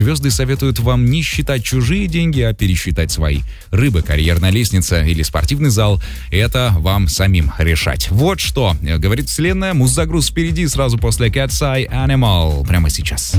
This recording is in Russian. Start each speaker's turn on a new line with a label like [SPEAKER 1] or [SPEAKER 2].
[SPEAKER 1] Звезды советуют вам не считать чужие деньги, а пересчитать свои. Рыба, карьерная лестница или спортивный зал – это вам самим решать. Вот что говорит вселенная. Муззагруз впереди сразу после Cat's Eye Animal. Прямо сейчас.